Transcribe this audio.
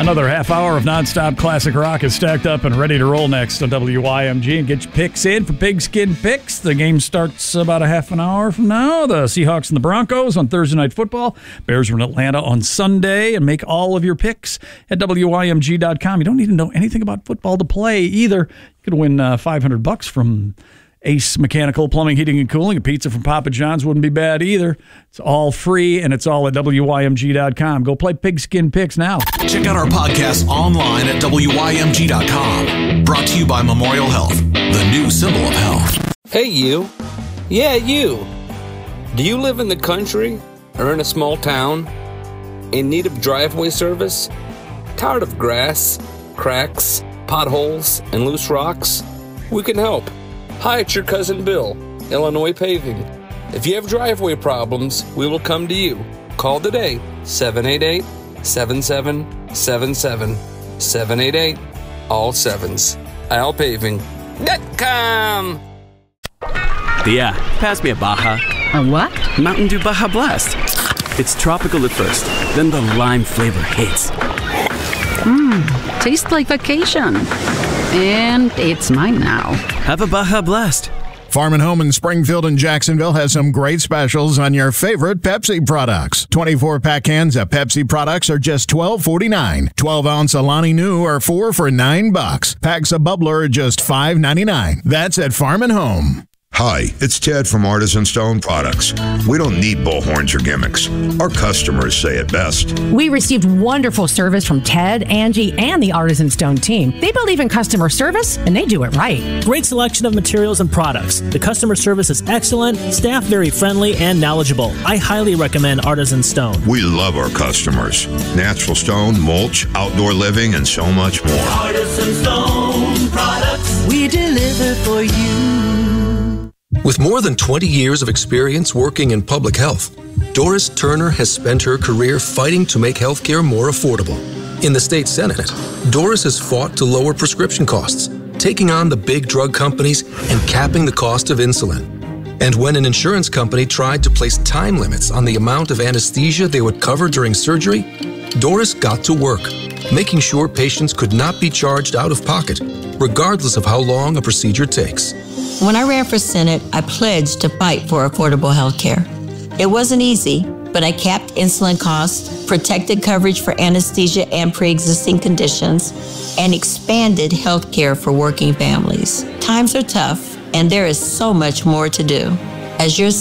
Another half hour of nonstop classic rock is stacked up and ready to roll next on WYMG. And get your picks in for Pigskin Picks. The game starts about a half an hour from now. The Seahawks and the Broncos on Thursday Night Football. Bears are in Atlanta on Sunday. And make all of your picks at WYMG.com. You don't need to know anything about football to play either. You could win $500 from Ace Mechanical Plumbing, Heating, and Cooling. A pizza from Papa John's wouldn't be bad either. It's all free, and it's all at WYMG.com. Go play Pigskin Picks now. Check out our podcast online at WYMG.com. Brought to you by Memorial Health, the new symbol of health. Hey, you. Yeah, you. Do you live in the country or in a small town? In need of driveway service? Tired of grass, cracks, potholes, and loose rocks? We can help. Hi, it's your cousin Bill, Illinois Paving. If you have driveway problems, we will come to you. Call today, 788-7777. 788, all sevens. ILPaving.com. Yeah, pass me a Baja. A what? Mountain Dew Baja Blast. It's tropical at first, then the lime flavor hits. Tastes like vacation. And it's mine now. Have a Baja Blast. Farm and Home in Springfield and Jacksonville has some great specials on your favorite Pepsi products. 24-pack cans of Pepsi products are just $12.49. 12-ounce Alani Nu are $4 for $9. Packs of Bubbler are just $5.99. That's at Farm and Home. Hi, it's Ted from Artisan Stone Products. We don't need bullhorns or gimmicks. Our customers say it best. We received wonderful service from Ted, Angie, and the Artisan Stone team. They believe in customer service, and they do it right. Great selection of materials and products. The customer service is excellent, staff very friendly and knowledgeable. I highly recommend Artisan Stone. We love our customers. Natural stone, mulch, outdoor living, and so much more. Artisan Stone Products. We deliver for you. With more than 20 years of experience working in public health, Doris Turner has spent her career fighting to make healthcare more affordable. In the state Senate, Doris has fought to lower prescription costs, taking on the big drug companies and capping the cost of insulin. And when an insurance company tried to place time limits on the amount of anesthesia they would cover during surgery, Doris got to work, making sure patients could not be charged out of pocket, regardless of how long a procedure takes. When I ran for Senate, I pledged to fight for affordable health care. It wasn't easy, but I capped insulin costs, protected coverage for anesthesia and pre-existing conditions, and expanded health care for working families. Times are tough, and there is so much more to do. As your